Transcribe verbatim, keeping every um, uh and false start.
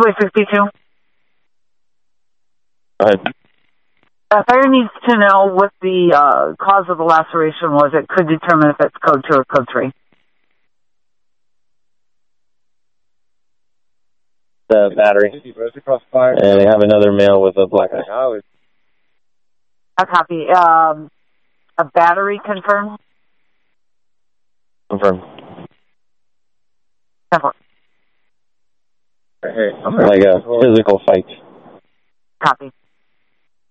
Midway sixty-two. Go ahead. Uh, fire needs to know what the uh, cause of the laceration was. It could determine if it's code two or code three. The battery. And they have another male with a black eye. A copy. Um, a battery confirmed? Confirmed. Confirmed. Hey, I'm like a physical fight. Copy.